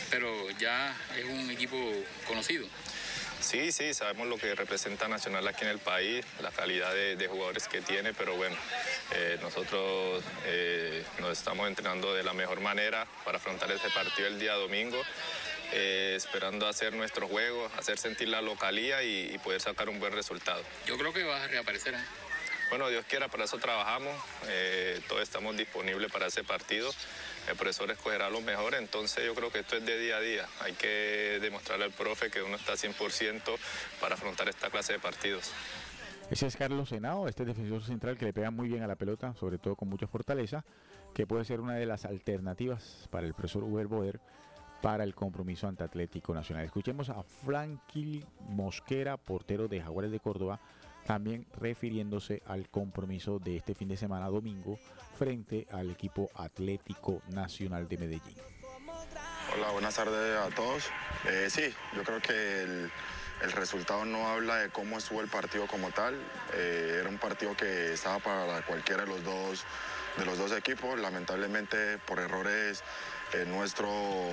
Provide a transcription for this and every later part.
pero ya es un equipo conocido. Sí, sabemos lo que representa Nacional aquí en el país, la calidad de jugadores que tiene, pero bueno, nosotros nos estamos entrenando de la mejor manera para afrontar este partido el día domingo, esperando hacer nuestro juego, hacer sentir la localía y poder sacar un buen resultado. Yo creo que vas a reaparecer, ¿eh? Bueno, Dios quiera, para eso trabajamos, todos estamos disponibles para ese partido, el profesor escogerá lo mejor, entonces yo creo que esto es de día a día, hay que demostrarle al profe que uno está 100% para afrontar esta clase de partidos. Ese es Carlos Henao, este defensor central que le pega muy bien a la pelota, sobre todo con mucha fortaleza, que puede ser una de las alternativas para el profesor Uber Boder para el compromiso ante Atlético Nacional. Escuchemos a Franklin Mosquera, portero de Jaguares de Córdoba, también refiriéndose al compromiso de este fin de semana domingo frente al equipo Atlético Nacional de Medellín. Hola, buenas tardes a todos. Sí, yo creo que el resultado no habla de cómo estuvo el partido como tal. Era un partido que estaba para cualquiera de los dos equipos. Lamentablemente por errores nuestro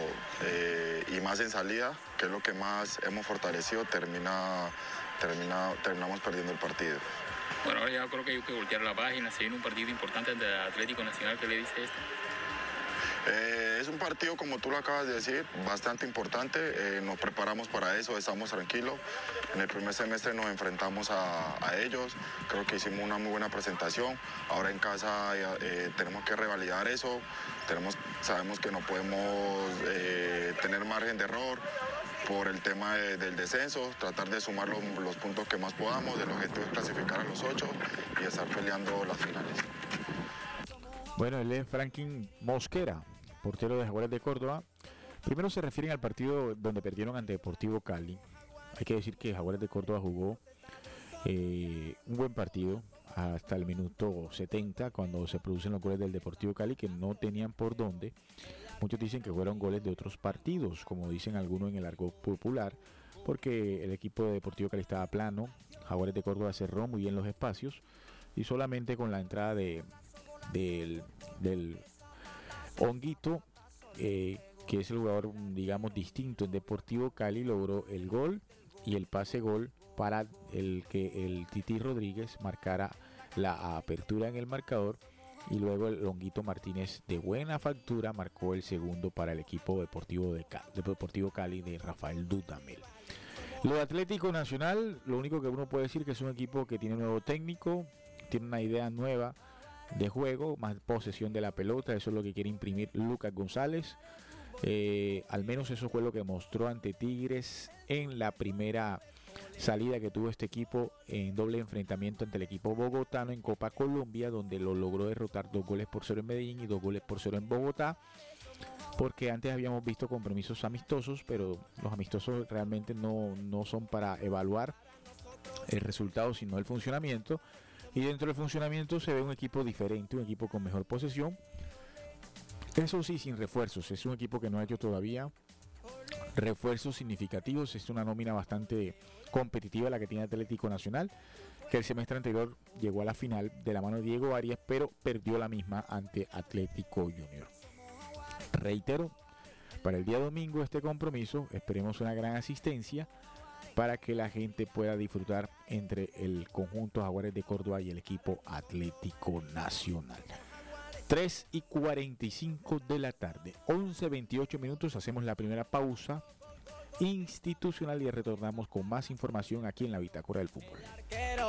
y más en salida, que es lo que más hemos fortalecido, terminamos perdiendo el partido. Bueno, ahora ya creo que hay que voltear la página, se viene un partido importante de Atlético Nacional. ¿Qué le dice esto? Es un partido, como tú lo acabas de decir, bastante importante. Nos preparamos para eso, estamos tranquilos. En el primer semestre nos enfrentamos a ellos. Creo que hicimos una muy buena presentación. Ahora en casa tenemos que revalidar eso. Sabemos que no podemos tener margen de error por el tema del descenso, tratar de sumar los puntos que más podamos. El objetivo es clasificar a los 8 y estar peleando las finales. Bueno, él es Franklin Mosquera, portero de Jaguares de Córdoba. Primero se refieren al partido donde perdieron ante Deportivo Cali. Hay que decir que Jaguares de Córdoba jugó un buen partido hasta el minuto 70, cuando se producen los goles del Deportivo Cali, que no tenían por dónde. Muchos dicen que fueron goles de otros partidos, como dicen algunos en el argot popular, porque el equipo de Deportivo Cali estaba plano. Jaguares de Córdoba cerró muy bien los espacios y solamente con la entrada del Honguito, que es el jugador, digamos, distinto en Deportivo Cali, logró el gol y el pase gol para el que el Titi Rodríguez marcara la apertura en el marcador, y luego el Honguito Martínez de buena factura marcó el segundo para el equipo Deportivo Cali de Rafael Dudamel. Lo de Atlético Nacional, lo único que uno puede decir que es un equipo que tiene un nuevo técnico, tiene una idea nueva de juego, más posesión de la pelota. Eso es lo que quiere imprimir Lucas González. Al menos eso fue lo que mostró ante Tigres en la primera salida que tuvo este equipo en doble enfrentamiento ante el equipo bogotano en Copa Colombia, donde lo logró derrotar 2-0 en Medellín y 2-0 en Bogotá, porque antes habíamos visto compromisos amistosos, pero los amistosos realmente no son para evaluar el resultado, sino el funcionamiento. Y dentro del funcionamiento se ve un equipo diferente, un equipo con mejor posesión. Eso sí, sin refuerzos. Es un equipo que no ha hecho todavía refuerzos significativos. Es una nómina bastante competitiva la que tiene Atlético Nacional, que el semestre anterior llegó a la final de la mano de Diego Arias, pero perdió la misma ante Atlético Junior. Reitero, para el día domingo este compromiso, esperemos una gran asistencia para que la gente pueda disfrutar entre el conjunto Jaguares de Córdoba y el equipo Atlético Nacional. 3:45 de la tarde, 11:28 minutos, hacemos la primera pausa institucional y retornamos con más información aquí en la Bitácora del Fútbol.